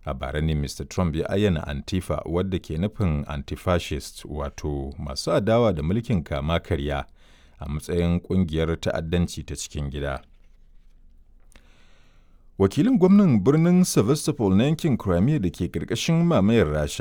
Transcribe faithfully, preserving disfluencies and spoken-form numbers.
A bara ne Mista Trump ya ayyana Antifa, wadda ke nufin anti-fascist, wato masu adawa da mulkin kama karya, a matsayin ƙungiyar ta'addanci ta cikin gida. Wakilin gwamnan birnin Sevastopol na yankin Crimea da ke ƙarƙashin mamayar Rasha